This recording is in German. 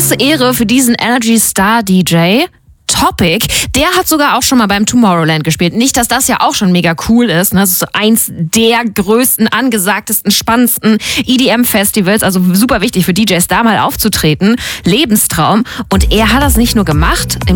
große Ehre für diesen Energy Star DJ. Topic, der hat sogar auch schon mal beim Tomorrowland gespielt. Nicht, dass das ja auch schon mega cool ist. Das ist so eins der größten, angesagtesten, spannendsten EDM-Festivals. Also super wichtig für DJs, da mal aufzutreten. Lebenstraum. Und er hat das nicht nur gemacht.